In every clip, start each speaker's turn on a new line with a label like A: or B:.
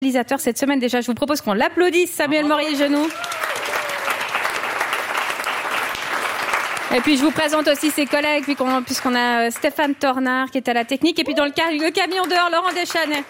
A: Réalisateur cette semaine déjà, je vous propose qu'on l'applaudisse, Samuel Morier-Genoux. Et puis je vous présente aussi ses collègues, puisqu'on a Stéphane Tornard qui est à la technique, et puis dans le camion dehors, Laurent Deschanel.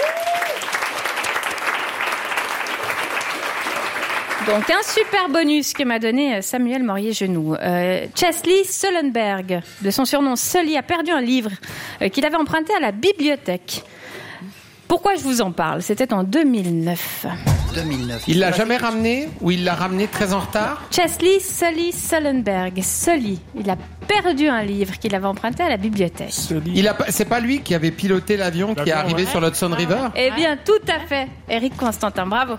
A: Donc un super bonus que m'a donné Samuel Morier-Genoux. Chesley Sullenberg, de son surnom Sully, a perdu un livre qu'il avait emprunté à la bibliothèque. Pourquoi je vous en parle ? C'était en 2009.
B: Il l'a jamais ramené ou il l'a ramené très en retard ?
A: Chesley Sully Sullenberg. Sully, il a perdu un livre qu'il avait emprunté à la bibliothèque.
B: C'est pas lui qui avait piloté l'avion qui est arrivé sur l'Hudson River ?
A: Eh bien, tout à fait. Éric Constantin, bravo.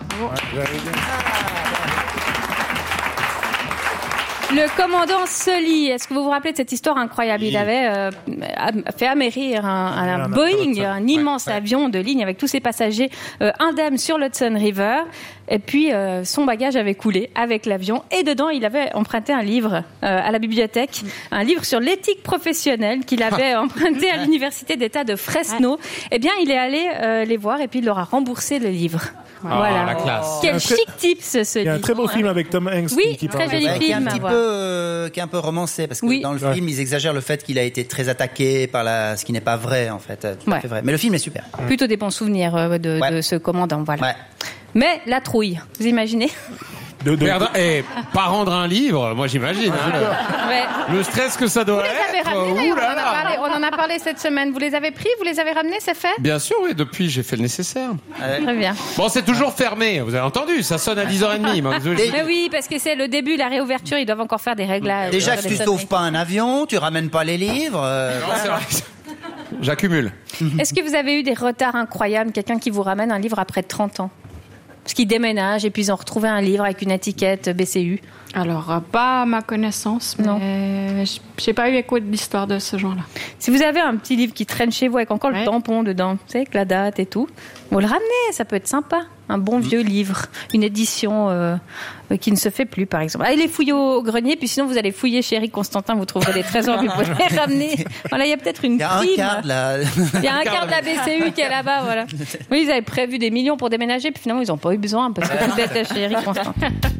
A: Le commandant Sully, est-ce que vous vous rappelez de cette histoire incroyable ? Il avait fait amérir un Boeing, un immense avion de ligne avec tous ses passagers indemnes sur l'Hudson River. Et puis, son bagage avait coulé avec l'avion. Et dedans, il avait emprunté un livre à la bibliothèque. Un livre sur l'éthique professionnelle qu'il avait emprunté à l'université d'État de Fresno. Eh bien, il est allé les voir et puis il leur a remboursé le livre. Voilà.
B: La classe.
A: Quel chic type ce livre.
C: Il y a un très beau film avec Tom Hanks.
A: Oui,
C: qui
A: très
C: parle
A: joli
C: de ça.
A: film.
D: Qui est un peu romancé, parce que dans le film, ils exagèrent le fait qu'il a été très attaqué par ce qui n'est pas vrai, en fait. Tout à fait vrai. Mais le film est super.
A: Plutôt des bons souvenirs de ce commandant, voilà.
D: Ouais.
A: Mais la trouille, vous imaginez ?
B: Pas rendre un livre, moi j'imagine. Le stress que ça doit
A: Vous les avez
B: être.
A: ramenés, on en a parlé cette semaine. Vous les avez pris, vous les avez ramenés, c'est fait ?
B: Bien sûr, oui, depuis j'ai fait le nécessaire.
A: Très bien.
B: Bon, c'est toujours fermé, vous avez entendu, ça sonne à 10h30.
A: Mais oui, parce que c'est le début, la réouverture, ils doivent encore faire des réglages.
D: Déjà que tu sauves pas un avion, tu ramènes pas les livres.
B: Non, c'est vrai. J'accumule.
A: Est-ce que vous avez eu des retards incroyables, quelqu'un qui vous ramène un livre après 30 ans ? Parce qu'ils déménagent et puis ils ont retrouvé un livre avec une étiquette BCU.
E: Alors, pas à ma connaissance, mais j'ai pas eu écho d'histoire de ce genre-là.
A: Si vous avez un petit livre qui traîne chez vous avec encore le tampon dedans, tu sais, avec la date et tout, vous le ramenez, ça peut être sympa. Un bon vieux livre, une édition qui ne se fait plus, par exemple. Allez les fouiller au grenier, puis sinon vous allez fouiller chez Éric Constantin, vous trouverez des trésors, vous pouvez les ramener. Voilà, il y a peut-être une prime.
D: Il y a un quart de la...
A: Il y a un quart de la BCU qui est là-bas, voilà. Oui, ils avaient prévu des millions pour déménager, puis finalement ils n'ont pas eu besoin, parce que tout était chez Éric Constantin.